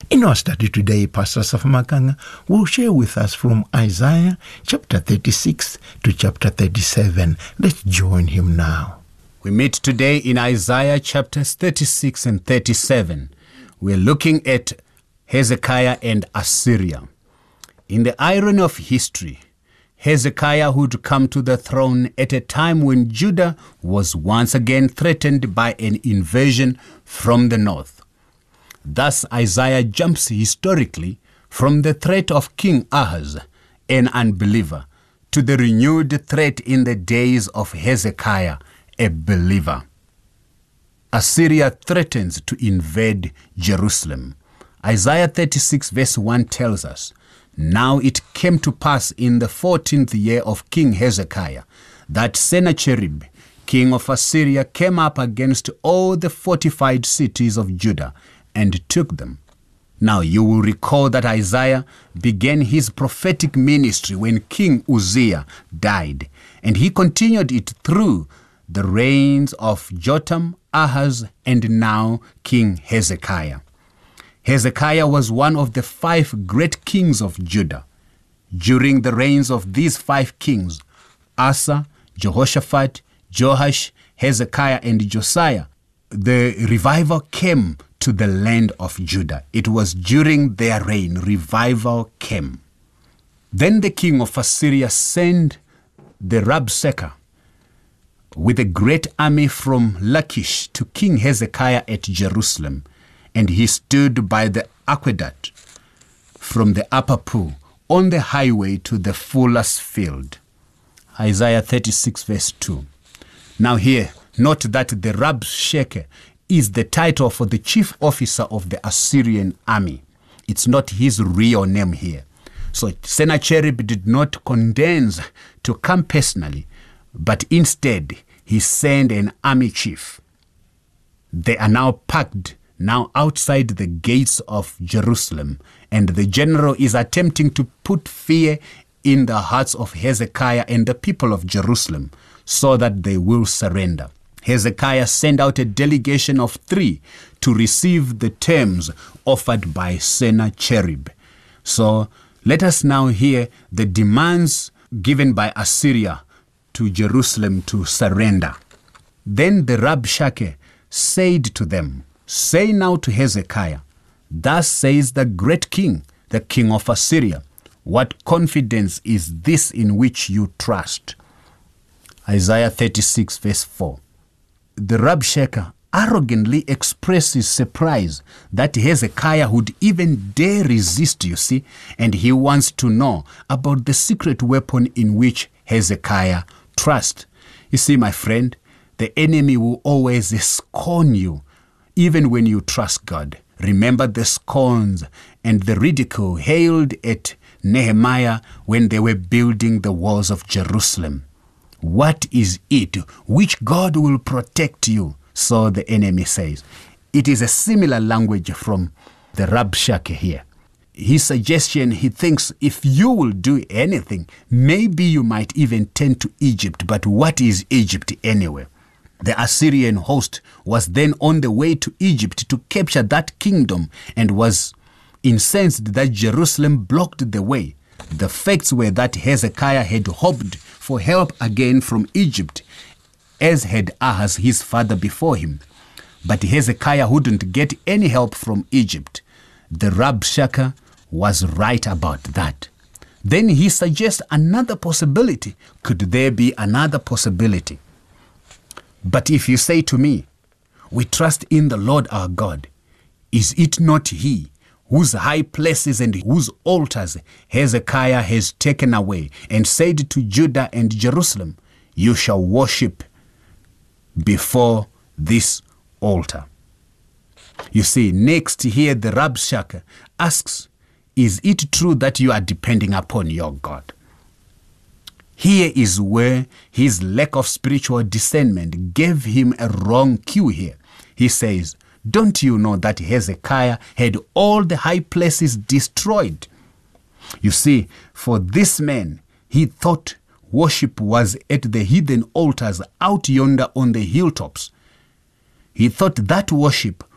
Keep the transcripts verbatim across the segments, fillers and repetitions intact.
In our study today, Pastor Safamakanga will share with us from Isaiah chapter thirty-six to chapter thirty-seven. Let's join him now. We meet today in Isaiah chapters thirty-six and thirty-seven. We're looking at Hezekiah and Assyria. In the irony of history, Hezekiah would come to the throne at a time when Judah was once again threatened by an invasion from the north. Thus, Isaiah jumps historically from the threat of King Ahaz, an unbeliever, to the renewed threat in the days of Hezekiah, a believer. Assyria threatens to invade Jerusalem. Isaiah thirty-six verse one tells us, "Now it came to pass in the fourteenth year of King Hezekiah, that Sennacherib, king of Assyria, came up against all the fortified cities of Judah, and took them." Now you will recall that Isaiah began his prophetic ministry when King Uzziah died, and he continued it through the reigns of Jotham, Ahaz, and now King Hezekiah. Hezekiah was one of the five great kings of Judah. During the reigns of these five kings, Asa, Jehoshaphat, Joash, Hezekiah, and Josiah, the revival came to the land of Judah. It was during their reign revival came. Then the king of Assyria sent the Rabshakeh with a great army from Lachish to King Hezekiah at Jerusalem, and he stood by the aqueduct from the upper pool on the highway to the fuller's field. Isaiah thirty-six verse two. Now here, note that the Rabshakeh is the title for the chief officer of the Assyrian army. It's not his real name here. So Sennacherib did not condense to come personally, but instead he sent an army chief. They are now packed now outside the gates of Jerusalem, and the general is attempting to put fear in the hearts of Hezekiah and the people of Jerusalem so that they will surrender. Hezekiah sent out a delegation of three to receive the terms offered by Sennacherib. So let us now hear the demands given by Assyria to Jerusalem to surrender. Then the Rabshakeh said to them, "Say now to Hezekiah, thus says the great king, the king of Assyria, what confidence is this in which you trust?" Isaiah thirty-six verse four. The Rabshakeh arrogantly expresses surprise that Hezekiah would even dare resist, you see, and he wants to know about the secret weapon in which Hezekiah trusts. You see, my friend, the enemy will always scorn you, even when you trust God. Remember the scorns and the ridicule hailed at Nehemiah when they were building the walls of Jerusalem. What is it which God will protect you? So the enemy says. It is a similar language from the Rabshakeh here. His suggestion, he thinks, if you will do anything, maybe you might even turn to Egypt. But what is Egypt anyway? The Assyrian host was then on the way to Egypt to capture that kingdom and was incensed that Jerusalem blocked the way. The facts were that Hezekiah had hoped for help again from Egypt, as had Ahaz his father before him. But Hezekiah wouldn't get any help from Egypt. The Rabshakeh was right about that. Then he suggests another possibility. Could there be another possibility? But if you say to me, "We trust in the Lord our God," is it not he whose high places and whose altars Hezekiah has taken away, and said to Judah and Jerusalem, "You shall worship before this altar"? You see, next here the Rabshakeh asks, is it true that you are depending upon your God? Here is where his lack of spiritual discernment gave him a wrong cue here. He says, "Don't you know that Hezekiah had all the high places destroyed?" You see, for this man, he thought worship was at the hidden altars out yonder on the hilltops. He thought that worship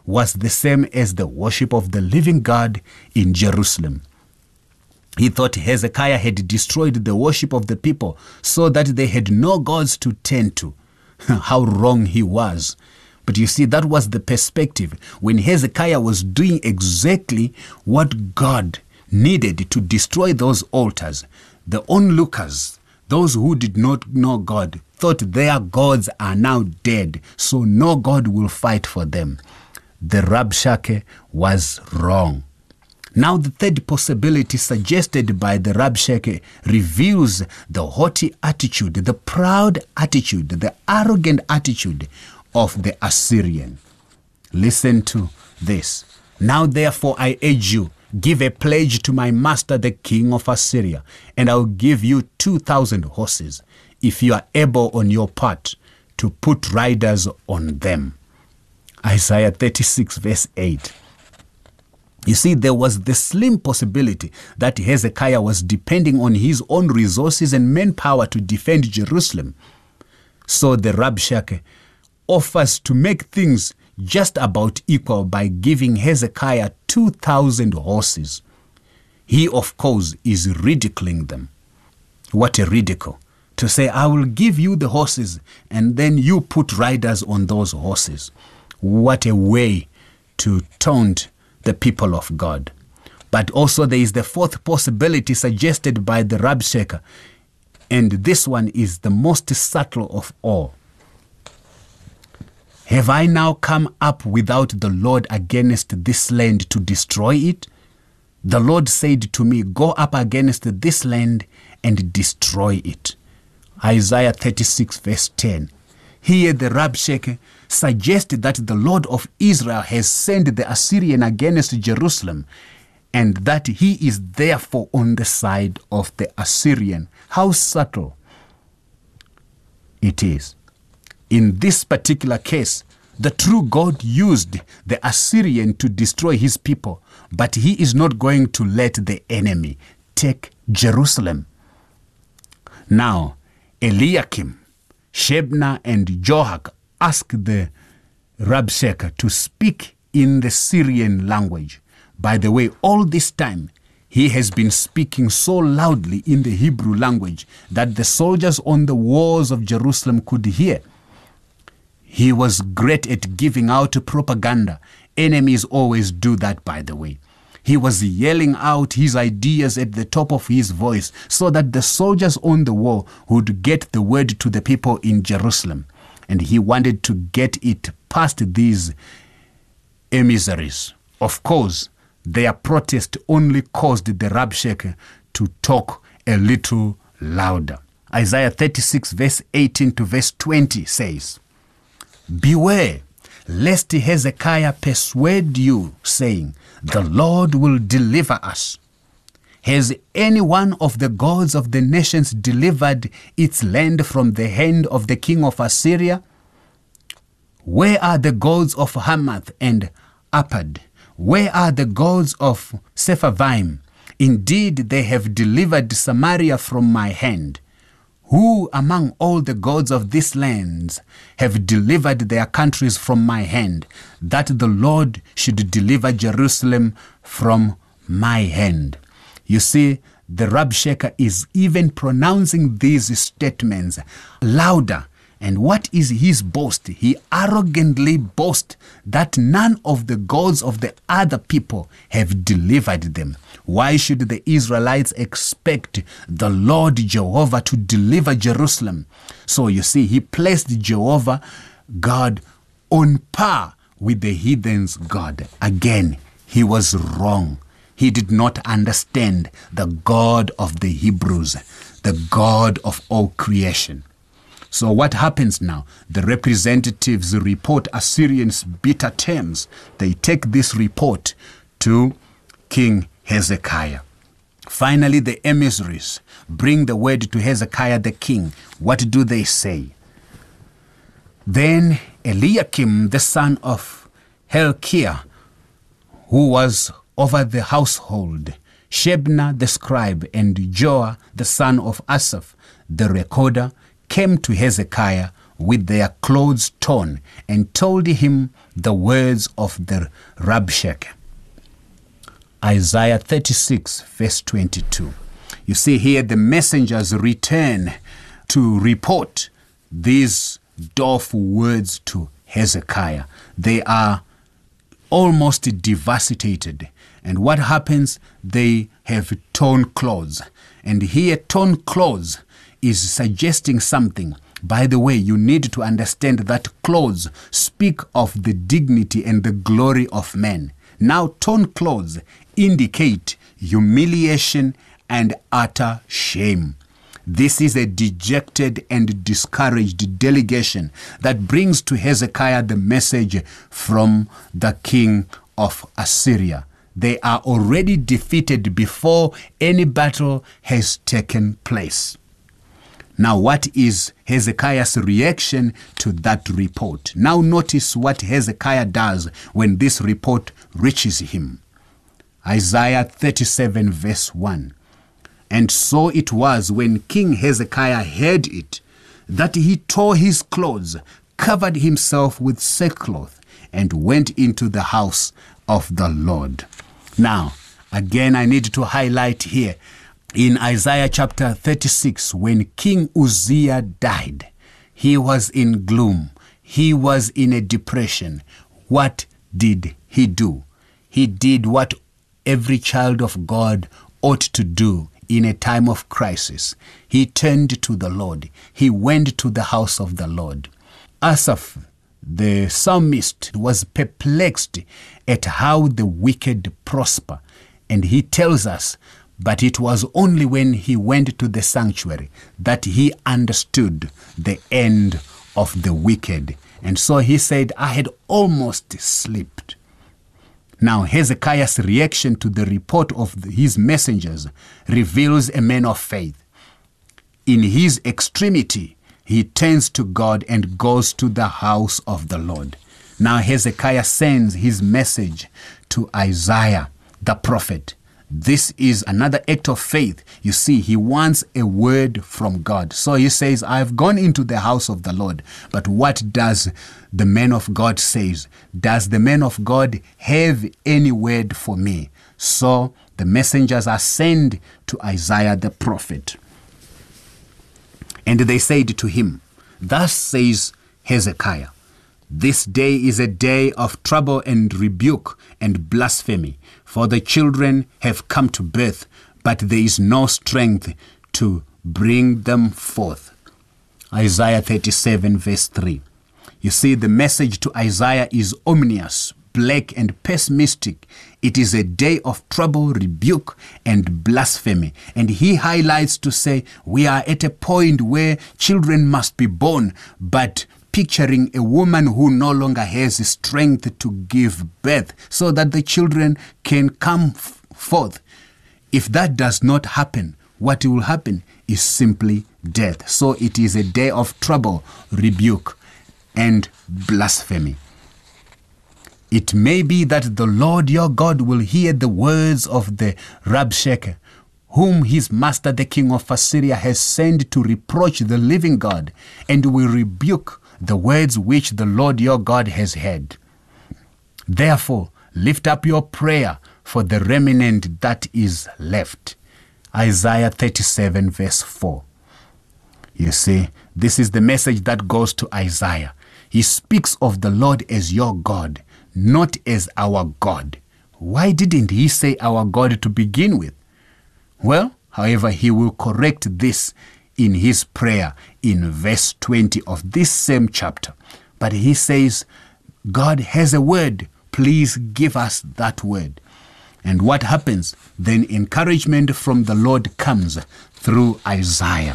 was the same as the worship of the living God in Jerusalem. He thought Hezekiah had destroyed the worship of the people so that they had no gods to turn to. How wrong he was. But you see, that was the perspective when Hezekiah was doing exactly what God needed to destroy those altars. The onlookers, those who did not know God, thought their gods are now dead, so no God will fight for them. The Rabshakeh was wrong. Now the third possibility suggested by the Rabshakeh reveals the haughty attitude, the proud attitude, the arrogant attitude of the Assyrian. Listen to this. Now therefore I urge you, give a pledge to my master the king of Assyria, and I will give you two thousand horses, if you are able on your part to put riders on them. Isaiah thirty-six verse eight. You see, there was the slim possibility that Hezekiah was depending on his own resources and manpower to defend Jerusalem. So the Rabshakeh offers to make things just about equal by giving Hezekiah two thousand horses. He, of course, is ridiculing them. What a ridicule. To say, I will give you the horses and then you put riders on those horses. What a way to taunt the people of God. But also there is the fourth possibility suggested by the Rabshakeh, and this one is the most subtle of all. Have I now come up without the Lord against this land to destroy it? The Lord said to me, go up against this land and destroy it. Isaiah thirty-six verse ten. Here the Rabshakeh suggested that the Lord of Israel has sent the Assyrian against Jerusalem, and that he is therefore on the side of the Assyrian. How subtle it is. In this particular case, the true God used the Assyrian to destroy his people, but he is not going to let the enemy take Jerusalem. Now, Eliakim, Shebna, and Joach asked the Rabshakeh to speak in the Syrian language. By the way, all this time, he has been speaking so loudly in the Hebrew language that the soldiers on the walls of Jerusalem could hear. He was great at giving out propaganda. Enemies always do that, by the way. He was yelling out his ideas at the top of his voice so that the soldiers on the wall would get the word to the people in Jerusalem. And he wanted to get it past these emissaries. Of course, their protest only caused the Rabshakeh to talk a little louder. Isaiah thirty-six verse eighteen to verse twenty says, beware, lest Hezekiah persuade you, saying, the Lord will deliver us. Has any one of the gods of the nations delivered its land from the hand of the king of Assyria? Where are the gods of Hamath and Arpad? Where are the gods of Sepharvaim? Indeed, they have delivered Samaria from my hand. Who among all the gods of these lands have delivered their countries from my hand, that the Lord should deliver Jerusalem from my hand? You see, the Rabshakeh is even pronouncing these statements louder. And what is his boast? He arrogantly boasts that none of the gods of the other people have delivered them. Why should the Israelites expect the Lord Jehovah to deliver Jerusalem? So you see, he placed Jehovah God on par with the heathen's God. Again, he was wrong. He did not understand the God of the Hebrews, the God of all creation. So what happens now? The representatives report Assyrians' bitter terms. They take this report to King Hezekiah. Finally, the emissaries bring the word to Hezekiah the king. What do they say? Then Eliakim, the son of Hilkiah, who was over the household, Shebna the scribe, and Joah the son of Asaph, the recorder, came to Hezekiah with their clothes torn, and told him the words of the Rabshakeh. Isaiah thirty-six, verse twenty-two. You see here the messengers return to report these doleful words to Hezekiah. They are almost devastated. And what happens? They have torn clothes. And here torn clothes is suggesting something. By the way, you need to understand that clothes speak of the dignity and the glory of men. Now, torn clothes indicate humiliation and utter shame. This is a dejected and discouraged delegation that brings to Hezekiah the message from the king of Assyria. They are already defeated before any battle has taken place. Now, what is Hezekiah's reaction to that report? Now notice what Hezekiah does when this report reaches him. Isaiah thirty-seven, verse one. And so it was when King Hezekiah heard it, that he tore his clothes, covered himself with sackcloth, and went into the house of the Lord. Now, again, I need to highlight here, in Isaiah chapter thirty-six, when King Uzziah died, he was in gloom. He was in a depression. What did he do? He did what every child of God ought to do in a time of crisis. He turned to the Lord. He went to the house of the Lord. Asaph, the psalmist, was perplexed at how the wicked prosper. And he tells us, but it was only when he went to the sanctuary that he understood the end of the wicked. And so he said, I had almost slipped. Now, Hezekiah's reaction to the report of his messengers reveals a man of faith. In his extremity, he turns to God and goes to the house of the Lord. Now, Hezekiah sends his message to Isaiah, the prophet. This is another act of faith. You see, he wants a word from God. So he says, I've gone into the house of the Lord. But what does the man of God say? Does the man of God have any word for me? So the messengers are sent to Isaiah the prophet. And they said to him, thus says Hezekiah, this day is a day of trouble and rebuke and blasphemy, for the children have come to birth, but there is no strength to bring them forth. Isaiah thirty-seven, verse three. You see, the message to Isaiah is ominous, black and pessimistic. It is a day of trouble, rebuke, and blasphemy. And he highlights to say, we are at a point where children must be born, but picturing a woman who no longer has strength to give birth so that the children can come f- forth. If that does not happen, what will happen is simply death. So it is a day of trouble, rebuke, and blasphemy. It may be that the Lord your God will hear the words of the Rabshakeh, whom his master the king of Assyria has sent to reproach the living God, and will rebuke the words which the Lord your God has heard. Therefore, lift up your prayer for the remnant that is left. Isaiah thirty-seven, verse four. You see, this is the message that goes to Isaiah. He speaks of the Lord as your God, not as our God. Why didn't he say our God to begin with? Well, however, he will correct this in his prayer in verse twenty of this same chapter. But he says, God has a word. Please give us that word. And what happens? Then encouragement from the Lord comes through Isaiah.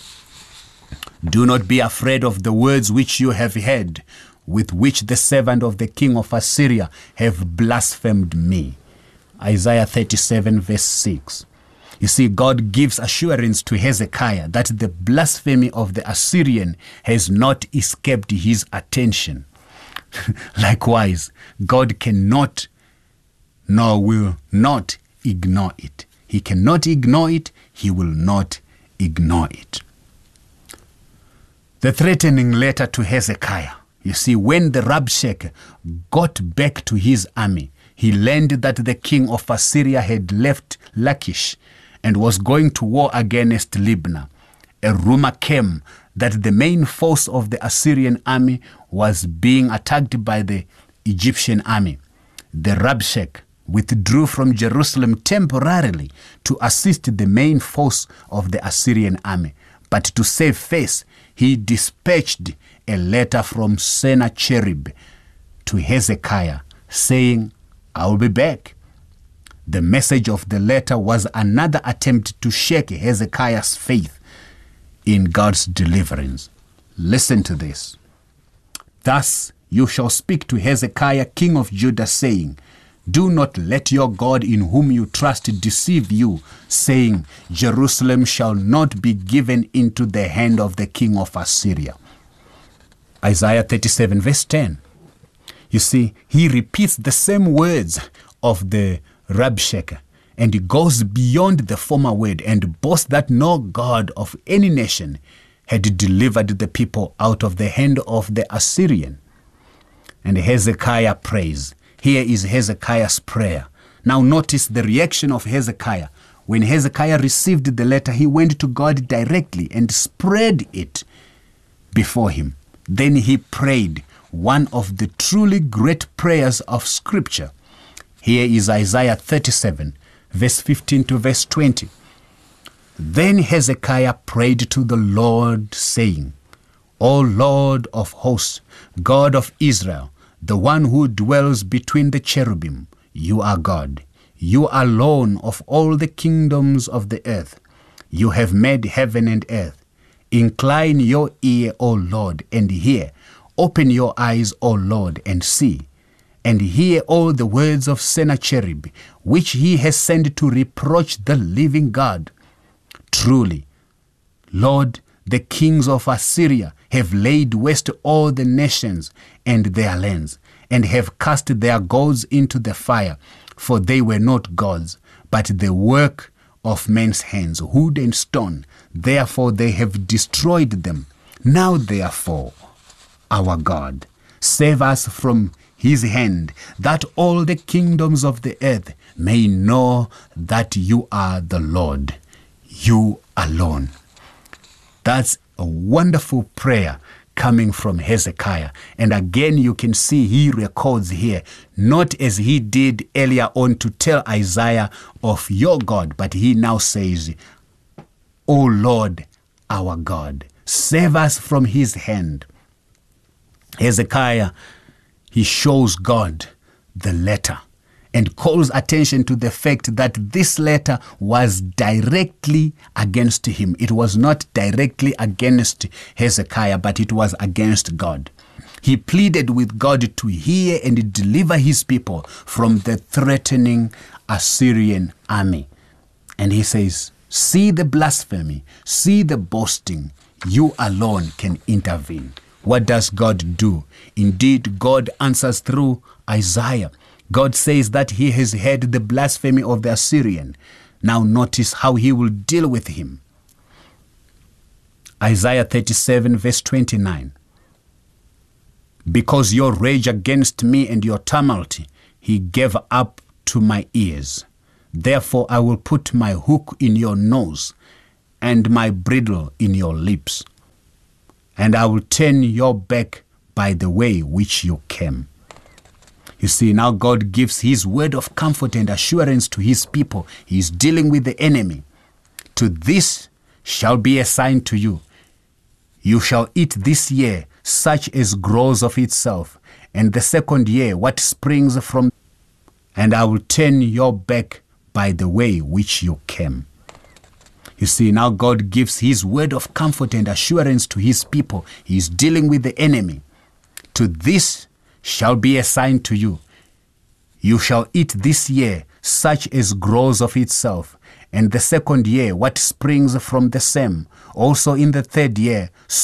Do not be afraid of the words which you have heard, with which the servant of the king of Assyria have blasphemed me. Isaiah thirty-seven, verse six. You see, God gives assurance to Hezekiah that the blasphemy of the Assyrian has not escaped his attention. Likewise, God cannot nor will not ignore it. He cannot ignore it. He will not ignore it. The threatening letter to Hezekiah. You see, when the Rabshakeh got back to his army, he learned that the king of Assyria had left Lachish and was going to war against Libnah. A rumor came that the main force of the Assyrian army was being attacked by the Egyptian army. The Rabshakeh withdrew from Jerusalem temporarily to assist the main force of the Assyrian army. But to save face, he dispatched a letter from Sennacherib to Hezekiah saying, "I will be back." The message of the letter was another attempt to shake Hezekiah's faith in God's deliverance. Listen to this. "Thus you shall speak to Hezekiah, king of Judah, saying, Do not let your God in whom you trust deceive you, saying, Jerusalem shall not be given into the hand of the king of Assyria." Isaiah thirty-seven verse ten. You see, he repeats the same words of the Rabshakeh, and he goes beyond the former word and boasts that no God of any nation had delivered the people out of the hand of the Assyrian. And Hezekiah prays. Here is Hezekiah's prayer. Now notice the reaction of Hezekiah. When Hezekiah received the letter, he went to God directly and spread it before him. Then he prayed one of the truly great prayers of Scripture. Here is Isaiah thirty-seven, verse fifteen to verse twenty. Then Hezekiah prayed to the Lord, saying, O Lord of hosts, God of Israel, the one who dwells between the cherubim, you are God. You alone of all the kingdoms of the earth. You have made heaven and earth. Incline your ear, O Lord, and hear. Open your eyes, O Lord, and see. And hear all the words of Sennacherib, which he has sent to reproach the living God. Truly, Lord, the kings of Assyria have laid waste all the nations and their lands, and have cast their gods into the fire, for they were not gods, but the work of men's hands, wood and stone. Therefore they have destroyed them. Now therefore, our God, save us from his hand, that all the kingdoms of the earth may know that you are the Lord, you alone. That's a wonderful prayer coming from Hezekiah. And again, you can see he records here, not as he did earlier on to tell Isaiah of your God, but he now says, O Lord, our God, save us from his hand. Hezekiah, he shows God the letter and calls attention to the fact that this letter was directly against him. It was not directly against Hezekiah, but it was against God. He pleaded with God to hear and deliver his people from the threatening Assyrian army. And he says, see the blasphemy, see the boasting. You alone can intervene. What does God do? Indeed, God answers through Isaiah. God says that he has heard the blasphemy of the Assyrian. Now notice how he will deal with him. Isaiah thirty-seven verse twenty-nine. Because your rage against me and your tumult, he gave up to my ears. Therefore I will put my hook in your nose and my bridle in your lips. And I will turn your back by the way which you came. You see, now God gives his word of comfort and assurance to his people. He is dealing with the enemy. To this shall be a sign to you. You shall eat this year such as grows of itself, and the second year what springs from, and I will turn your back by the way which you came. You see, now God gives his word of comfort and assurance to his people. He is dealing with the enemy. To this shall be a sign to you. You shall eat this year such as grows of itself, and the second year what springs from the same, also in the third year